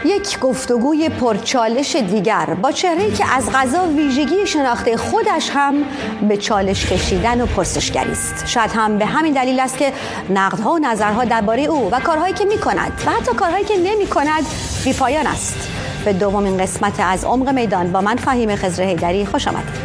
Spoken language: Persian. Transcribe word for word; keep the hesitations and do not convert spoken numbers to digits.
یک گفتگوی پرچالش دیگر با چهره‌ای که از قضا ویژگی شناخته خودش هم به چالش کشیدن و پرسشگری است. شاید هم به همین دلیل است که نقدها و نظرها درباره او و کارهایی که می‌کند و حتی کارهایی که نمی‌کند بی‌پایان است. به دومین قسمت از عمق میدان با من فهیمه خضر حیدری خوش آمدید.